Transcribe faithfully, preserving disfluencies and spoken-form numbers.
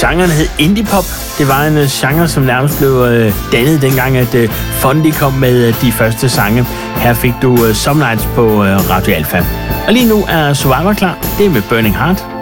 Genren hed indie pop. Det var en uh, genre, som nærmest blev uh, dannet dengang, at uh, Fondi kom med uh, de første sange. Her fik du uh, Some Nights på uh, Radio Alfa. Og lige nu er Survivor klar. Det er med Burning Heart.